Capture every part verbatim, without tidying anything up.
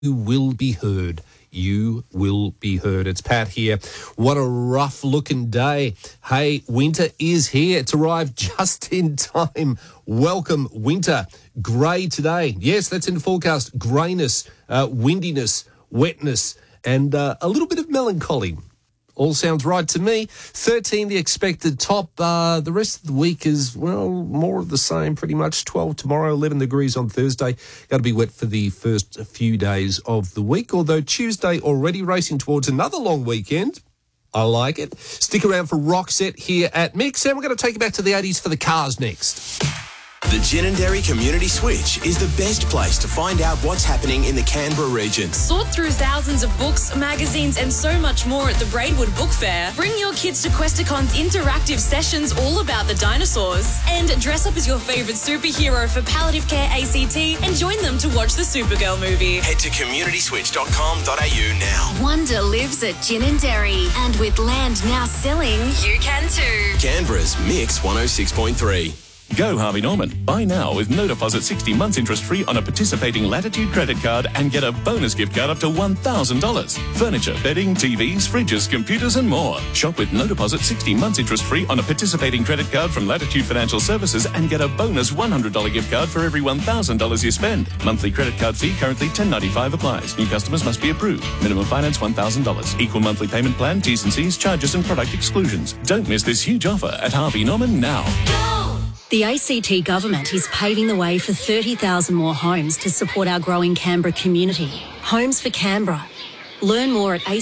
You will be heard. You will be heard. It's Pat here. What a rough looking day. Hey, winter is here. It's arrived just in time. Welcome, winter. Grey today. Yes, that's in the forecast. Greyness, uh, windiness, wetness, and uh, a little bit of melancholy. All sounds right to me. thirteen, the expected top. Uh, the rest of the week is, well, more of the same pretty much. twelve tomorrow, eleven degrees on Thursday. Got to be wet for the first few days of the week, although Tuesday already racing towards another long weekend. I like it. Stick around for Rockset here at Mix, and we're going to take you back to the eighties for the cars next. The Ginninderry Community Switch is the best place to find out what's happening in the Canberra region. Sort through thousands of books, magazines and so much more at the Braidwood Book Fair. Bring your kids to Questicon's interactive sessions all about the dinosaurs. And dress up as your favourite superhero for Palliative Care A C T and join them to watch the Supergirl movie. Head to community switch dot com dot a u now. Wonder lives at Ginninderry, and with land now selling, you can too. Canberra's Mix one oh six point three. Go Harvey Norman. Buy now with no deposit, sixty months interest free on a participating Latitude credit card and get a bonus gift card up to one thousand dollars. Furniture, bedding, T Vs, fridges, computers and more. Shop with no deposit, sixty months interest free on a participating credit card from Latitude Financial Services and get a bonus one hundred dollars gift card for every one thousand dollars you spend. Monthly credit card fee currently ten ninety-five applies. New customers must be approved. Minimum finance one thousand dollars. Equal monthly payment plan, T's and C's, charges and product exclusions. Don't miss this huge offer at Harvey Norman now. The A C T government is paving the way for thirty thousand more homes to support our growing Canberra community. Homes for Canberra. Learn more at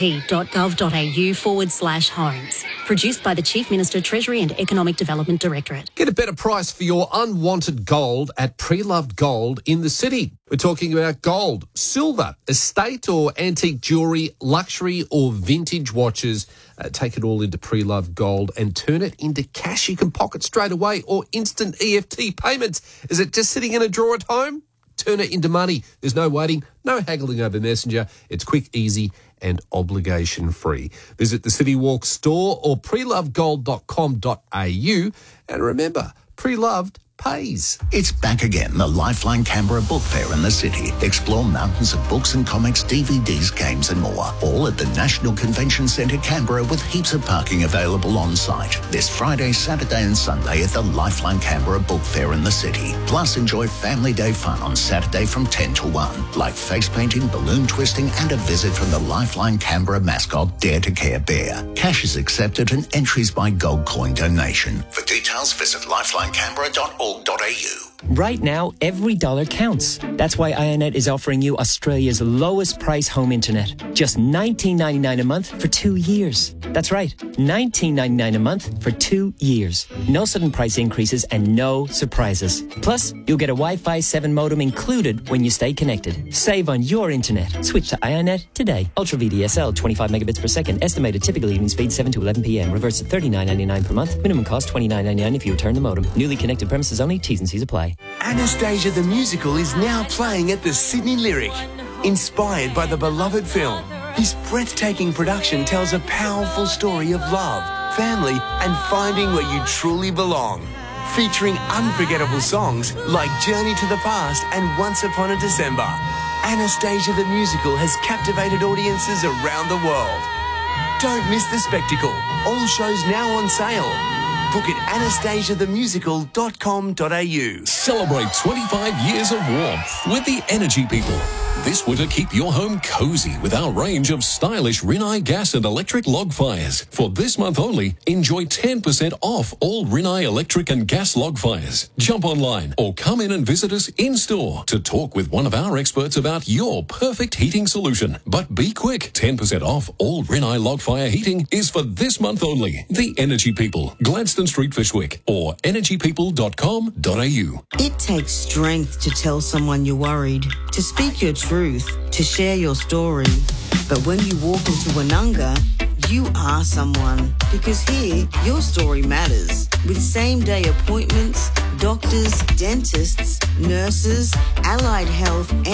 act.gov.au forward slash homes. Produced by the Chief Minister, Treasury and Economic Development Directorate. Get a better price for your unwanted gold at Pre-Loved Gold in the city. We're talking about gold, silver, estate or antique jewellery, luxury or vintage watches. Uh, take it all into Pre-Loved Gold and turn it into cash you can pocket straight away or instant E F T payments. Is it just sitting in a drawer at home? Turn it into money. There's no waiting, no haggling over Messenger. It's quick, easy and obligation-free. Visit the City Walk store or pre loved gold dot com dot a u. And remember, pre-loved pays. It's back again, the Lifeline Canberra Book Fair in the city. Explore mountains of books and comics, D V Ds, games and more. All at the National Convention Centre, Canberra, with heaps of parking available on site. This Friday, Saturday and Sunday at the Lifeline Canberra Book Fair in the city. Plus, enjoy Family Day fun on Saturday from ten to one, like face painting, balloon twisting and a visit from the Lifeline Canberra mascot, Dare to Care Bear. Cash is accepted and entries by gold coin donation. For details, visit lifeline canberra dot org. Right now, every dollar counts. That's why iiNet is offering you Australia's lowest price home internet. Just nineteen ninety-nine a month for two years. That's right, nineteen ninety-nine a month for two years. No sudden price increases and no surprises. Plus, you'll get a Wi-Fi seven modem included when you stay connected. Save on your internet. Switch to iiNet today. Ultra V D S L, twenty-five megabits per second. Estimated typical evening speed seven to eleven p.m. Reverse to thirty-nine ninety-nine per month. Minimum cost twenty-nine ninety-nine if you return the modem. Newly connected premises only. T's and C's apply. Anastasia the Musical is now playing at the Sydney Lyric. Inspired by the beloved film, this breathtaking production tells a powerful story of love, family and finding where you truly belong. Featuring unforgettable songs like Journey to the Past and Once Upon a December. Anastasia the Musical has captivated audiences around the world. Don't miss the spectacle. All shows now on sale. Book at anastasia the musical dot com dot a u. Celebrate twenty-five years of warmth with the Energy People. This winter, keep your home cozy with our range of stylish Rinnai gas and electric log fires. For this month only, enjoy ten percent off all Rinnai electric and gas log fires. Jump online or come in and visit us in-store to talk with one of our experts about your perfect heating solution. But be quick, ten percent off all Rinnai log fire heating is for this month only. The Energy People, Gladstone Street, Fishwick, or energy people dot com dot a u. It takes strength to tell someone you're worried, to speak your truth, to share your story. But when you walk into Woononga, you are someone. Because here, your story matters. With same-day appointments, doctors, dentists, nurses, allied health, and